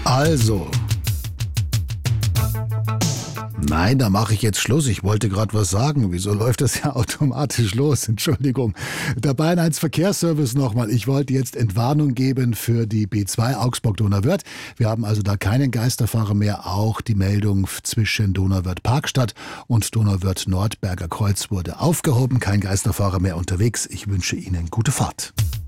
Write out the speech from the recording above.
Also, nein, da mache ich jetzt Schluss. Ich wollte gerade was sagen. Wieso läuft das ja automatisch los? Entschuldigung. Der Bayern 1 Verkehrsservice nochmal. Ich wollte jetzt Entwarnung geben für die B2 Augsburg-Donauwörth. Wir haben also da keinen Geisterfahrer mehr. Auch die Meldung zwischen Donauwörth-Parkstadt und Donauwörth-Nordberger Kreuz wurde aufgehoben. Kein Geisterfahrer mehr unterwegs. Ich wünsche Ihnen gute Fahrt.